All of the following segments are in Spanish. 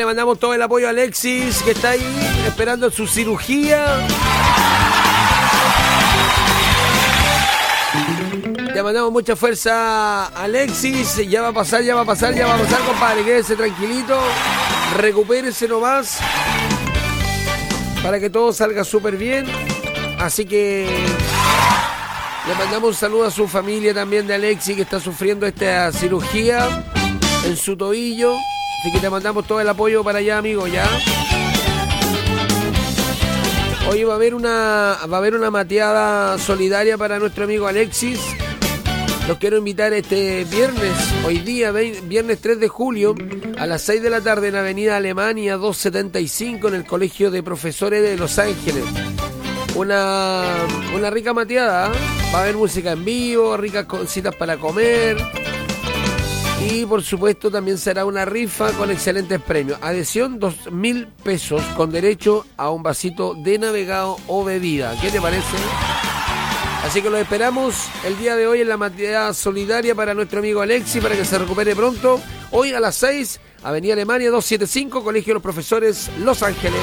mandamos todo el apoyo a Alexis, que está ahí esperando su cirugía. Le mandamos mucha fuerza a Alexis. Ya va a pasar, compadre. Quédese tranquilito. Recupérese nomás para que todo salga súper bien. Así que le mandamos un saludo a su familia también de Alexis, que está sufriendo esta cirugía en su tobillo. Así que te mandamos todo el apoyo para allá, amigo, ¿ya? Hoy va a haber una mateada solidaria para nuestro amigo Alexis. Los quiero invitar este viernes, hoy día, viernes 3 de julio, a las 6 de la tarde en Avenida Alemania 275, en el Colegio de Profesores de Los Ángeles. Una rica mateada, ¿eh? Va a haber música en vivo, ricas cositas para comer. Y por supuesto también será una rifa con excelentes premios. Adhesión 2.000 pesos con derecho a un vasito de navegado o bebida. ¿Qué te parece? Así que lo esperamos el día de hoy en la mateada solidaria para nuestro amigo Alexis, para que se recupere pronto. Hoy a las 6, Avenida Alemania 275, Colegio de los Profesores, Los Ángeles.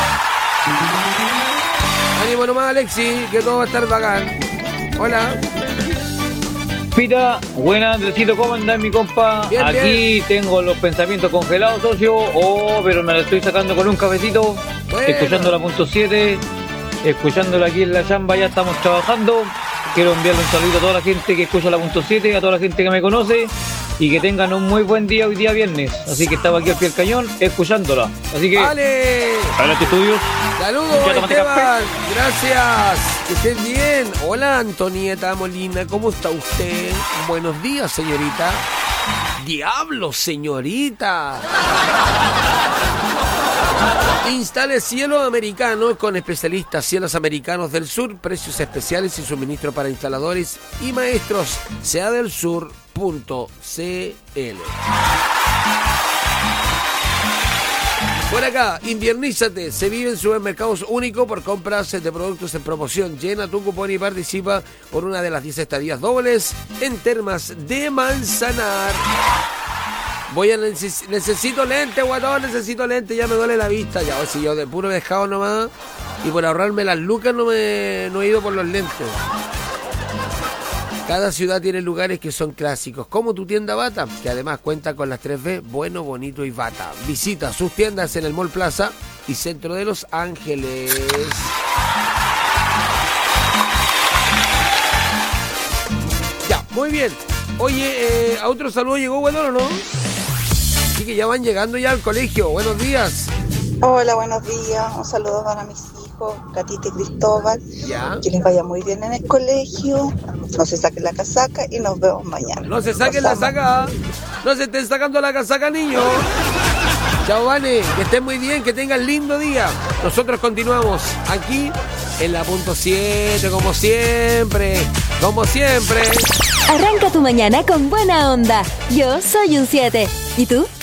Ánimo nomás, Alexis, que todo va a estar bacán. Hola. Pita, buenas, Andresito, ¿cómo andás, mi compa? Bien, aquí bien. tengo los pensamientos congelados, socio. Pero me lo estoy sacando con un cafecito, Bueno. escuchando la punto 7, escuchándolo aquí en la chamba, ya estamos trabajando. Quiero enviarle un saludo a toda la gente que escucha la punto 7, a toda la gente que me conoce, y que tengan un muy buen día hoy día viernes. Así que estaba aquí al pie del cañón, escuchándola. Así que, ¡Vale! adelante, estudios. Saludos, Ya tómate Esteban. Gracias. Que estén bien. Hola, Antonieta Molina. ¿Cómo está usted? Buenos días, señorita. ¡Diablo, señorita! Instale Cielos Americanos con especialistas Cielos Americanos del Sur. Precios especiales y suministro para instaladores y maestros. seadelsur.cl. Por acá, inviernízate, se vive en supermercados único por compras de productos en promoción. Llena tu cupón y participa por una de las 10 estadías dobles en Termas de Manzanar. Necesito lente, guatón, necesito lente, ya me duele la vista. Ya, o si yo de puro dejado nomás y por ahorrarme las lucas no he ido por los lentes. Cada ciudad tiene lugares que son clásicos, como tu tienda Bata, que además cuenta con las 3B, bueno, bonito y Bata. Visita sus tiendas en el Mall Plaza y Centro de Los Ángeles. Ya, muy bien. Oye, ¿a otro saludo llegó, bueno, o no? Así que ya van llegando ya al colegio. Buenos días. Hola, buenos días. Un saludo para mis hijos, Catita y Cristóbal. Ya. Que les vaya muy bien en el colegio. No se saquen la casaca y nos vemos mañana. No se saquen la saca. No se estén sacando la casaca, niños. Chao, Vane. Que estén muy bien, que tengan lindo día. Nosotros continuamos aquí en la punto 7, como siempre. Como siempre. Arranca tu mañana con buena onda. Yo soy un 7. ¿Y tú?